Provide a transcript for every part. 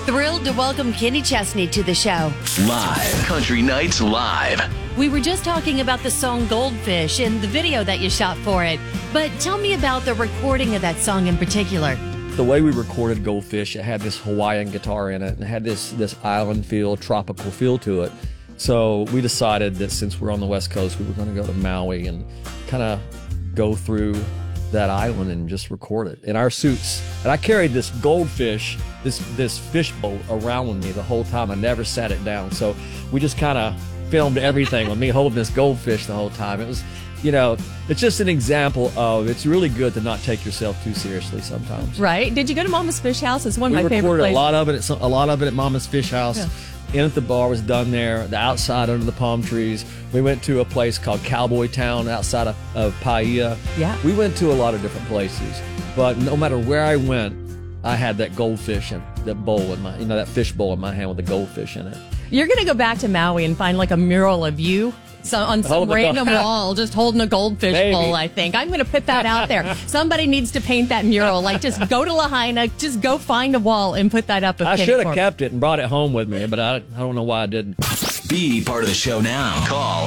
Thrilled to welcome Kenny Chesney to the show. Live. Country Nights Live. We were just talking about the song Goldfish and the video that you shot for it. But tell me about the recording of that song in particular. The way we recorded Goldfish, it had this Hawaiian guitar in it and it had this island feel, tropical feel to it. So we decided that since we're on the West Coast, we were going to go to Maui and kind of go through that island and just record it in our suits. And I carried this goldfish, this fishbowl around with me the whole time. I never sat it down. So we just kind of filmed everything with me holding this goldfish the whole time. It was, it's just an example of it's really good to not take yourself too seriously sometimes. Right? Did you go to Mama's Fish House? It's one of my favorite places. We recorded a lot of it at Mama's Fish House. Yeah. In at the bar was done there, the outside under the palm trees. We went to a place called Cowboy Town outside of Paia. Yeah. We went to a lot of different places, but no matter where I went, I had that goldfish and that bowl in my, that fish bowl in my hand with the goldfish in it. You're going to go back to Maui and find like a mural of you on some random wall, just holding a goldfish bowl, I think. I'm going to put that out there. Somebody needs to paint that mural. Like, just go to Lahaina, just go find a wall and put that up. I should have kept it and brought it home with me, but I don't know why I didn't. Be part of the show now. Call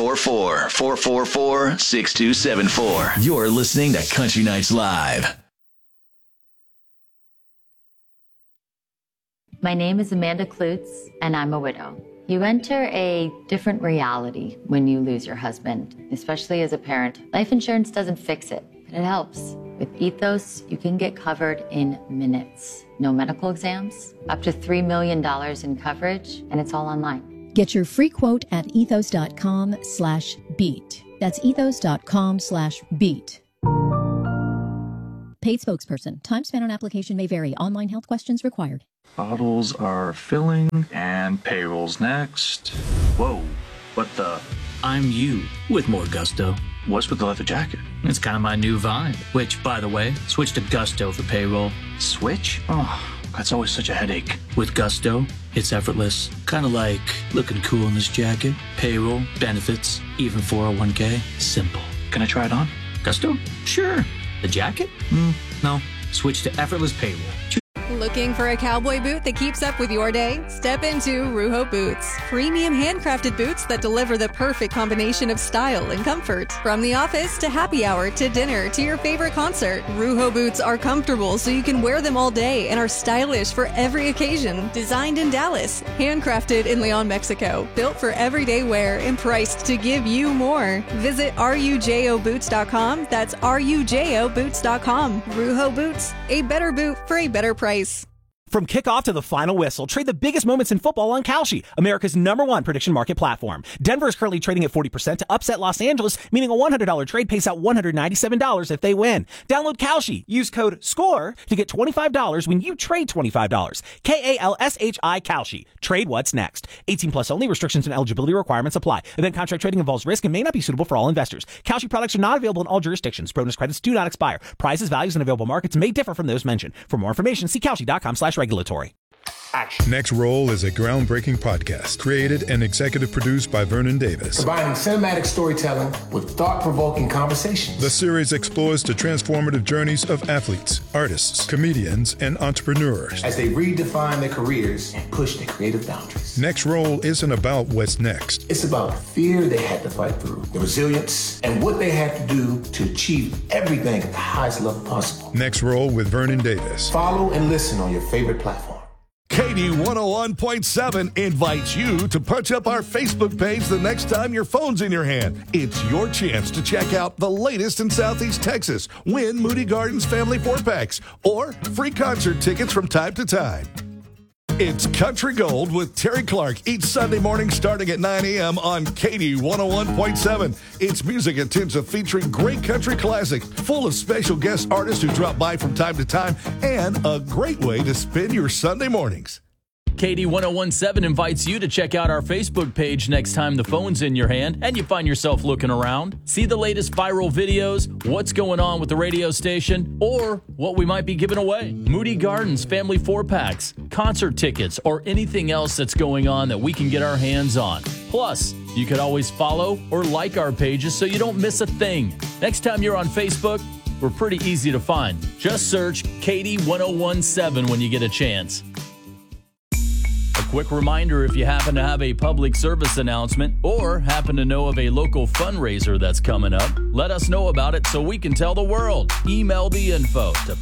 844-444-6274. You're listening to Country Nights Live. My name is Amanda Klutz, and I'm a widow. You enter a different reality when you lose your husband, especially as a parent. Life insurance doesn't fix it, but it helps. With Ethos, you can get covered in minutes. No medical exams, up to $3 million in coverage, and it's all online. Get your free quote at ethos.com/beat. That's ethos.com/beat. Paid spokesperson. Time spent on application may vary. Online health questions required. Bottles are filling and payroll's next. Whoa, what the? I'm you with more gusto. What's with the leather jacket? It's kind of my new vibe. Which, by the way, switch to Gusto for payroll. Switch? Oh, that's always such a headache. With Gusto, it's effortless. Kind of like looking cool in this jacket. Payroll, benefits, even 401k. Simple. Can I try it on? Gusto? Sure. The jacket? No. Switch to effortless payroll. Looking for a cowboy boot that keeps up with your day? Step into Ruho Boots. Premium handcrafted boots that deliver the perfect combination of style and comfort. From the office to happy hour to dinner to your favorite concert, Ruho Boots are comfortable so you can wear them all day and are stylish for every occasion. Designed in Dallas, handcrafted in Leon, Mexico. Built for everyday wear and priced to give you more. Visit rujoboots.com. That's rujoboots.com. Ruho Boots, a better boot for a better price. From kickoff to the final whistle, trade the biggest moments in football on Kalshi, America's #1 prediction market platform. Denver is currently trading at 40% to upset Los Angeles, meaning a $100 trade pays out $197 if they win. Download Kalshi. Use code SCORE to get $25 when you trade $25. KALSHI Kalshi. Trade what's next. 18 plus only. Restrictions and eligibility requirements apply. Event contract trading involves risk and may not be suitable for all investors. Kalshi products are not available in all jurisdictions. Bonus credits do not expire. Prices, values, and available markets may differ from those mentioned. For more information, see Kalshi.com/regulatory. Action. Next Roll is a groundbreaking podcast created and executive produced by Vernon Davis. Combining cinematic storytelling with thought-provoking conversations. The series explores the transformative journeys of athletes, artists, comedians, and entrepreneurs as they redefine their careers and push their creative boundaries. Next Roll isn't about what's next. It's about the fear they had to fight through, the resilience, and what they had to do to achieve everything at the highest level possible. Next Roll with Vernon Davis. Follow and listen on your favorite platform. KD 101.7 invites you to punch up our Facebook page the next time your phone's in your hand. It's your chance to check out the latest in Southeast Texas, win Moody Gardens Family 4-packs, or free concert tickets from time to time. It's Country Gold with Terry Clark each Sunday morning starting at 9 a.m. on KD 101.7. It's music intensive featuring great country classics, full of special guest artists who drop by from time to time, and a great way to spend your Sunday mornings. KD 101.7 invites you to check out our Facebook page next time the phone's in your hand and you find yourself looking around. See the latest viral videos, what's going on with the radio station, or what we might be giving away. Moody Gardens Family 4-packs, concert tickets, or anything else that's going on that we can get our hands on. Plus, you could always follow or like our pages so you don't miss a thing. Next time you're on Facebook, we're pretty easy to find. Just search KD 101.7 when you get a chance. Quick reminder, if you happen to have a public service announcement or happen to know of a local fundraiser that's coming up, let us know about it so we can tell the world. Email the info to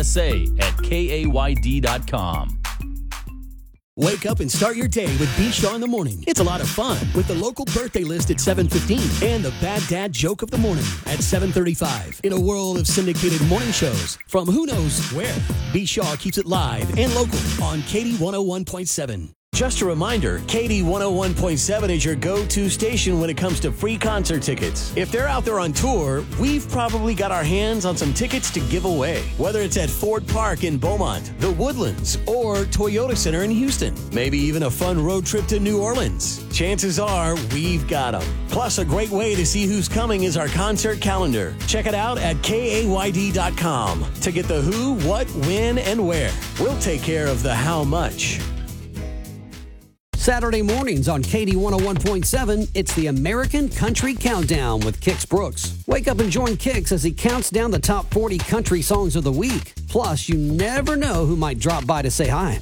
psa@kayd.com. Wake up and start your day with B-Shaw in the morning. It's a lot of fun with the local birthday list at 7:15 and the Bad Dad joke of the morning at 7:35. In a world of syndicated morning shows from who knows where, B-Shaw keeps it live and local on KD 101.7. Just a reminder, KD 101.7 is your go-to station when it comes to free concert tickets. If they're out there on tour, we've probably got our hands on some tickets to give away. Whether it's at Ford Park in Beaumont, the Woodlands, or Toyota Center in Houston. Maybe even a fun road trip to New Orleans. Chances are we've got them. Plus, a great way to see who's coming is our concert calendar. Check it out at kayd.com to get the who, what, when, and where. We'll take care of the how much. Saturday mornings on KD 101.7, it's the American Country Countdown with Kix Brooks. Wake up and join Kix as he counts down the top 40 country songs of the week. Plus, you never know who might drop by to say hi.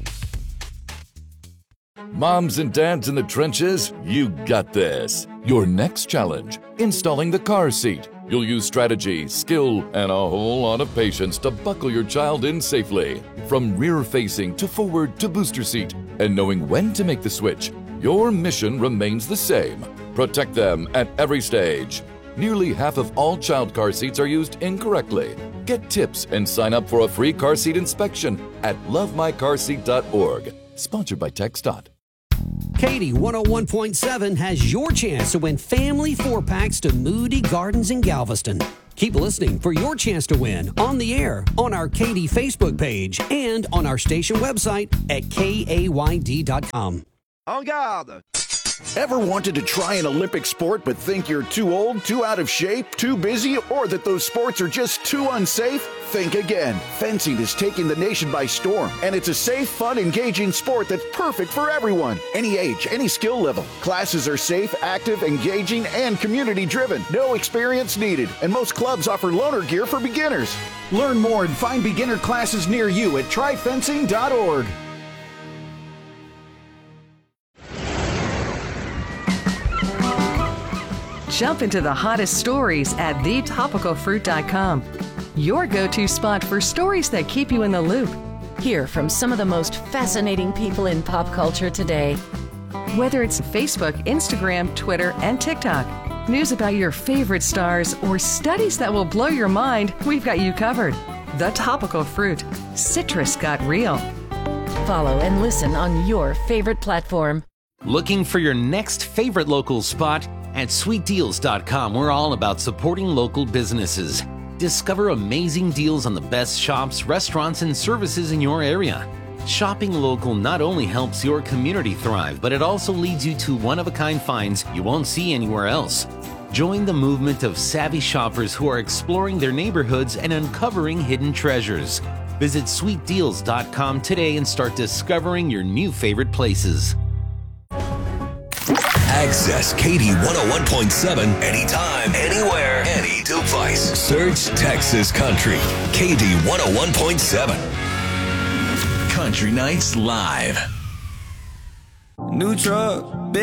Moms and dads in the trenches, you got this. Your next challenge, installing the car seat. You'll use strategy, skill, and a whole lot of patience to buckle your child in safely. From rear-facing to forward to booster seat. And knowing when to make the switch, your mission remains the same. Protect them at every stage. Nearly half of all child car seats are used incorrectly. Get tips and sign up for a free car seat inspection at lovemycarseat.org. Sponsored by TxDOT. KD 101.7 has your chance to win family 4-packs to Moody Gardens in Galveston. Keep listening for your chance to win on the air, on our KD Facebook page, and on our station website at kayd.com. En garde! Ever wanted to try an Olympic sport but think you're too old, too out of shape, too busy, or that those sports are just too unsafe? Think again. Fencing is taking the nation by storm, and it's a safe, fun, engaging sport that's perfect for everyone. Any age, any skill level. Classes are safe, active, engaging, and community-driven. No experience needed, and most clubs offer loaner gear for beginners. Learn more and find beginner classes near you at tryfencing.org. Jump into the hottest stories at thetopicalfruit.com. Your go-to spot for stories that keep you in the loop. Hear from some of the most fascinating people in pop culture today. Whether it's Facebook, Instagram, Twitter, and TikTok, news about your favorite stars, or studies that will blow your mind, we've got you covered. The Topical Fruit. Citrus got real. Follow and listen on your favorite platform. Looking for your next favorite local spot? At sweetdeals.com, we're all about supporting local businesses. Discover amazing deals on the best shops, restaurants, and services in your area. Shopping local not only helps your community thrive, but it also leads you to one-of-a-kind finds you won't see anywhere else. Join the movement of savvy shoppers who are exploring their neighborhoods and uncovering hidden treasures. Visit sweetdeals.com today and start discovering your new favorite places. Access KD 101.7 anytime, anywhere, any device. Search Texas Country. KD 101.7. Country Nights Live. New truck.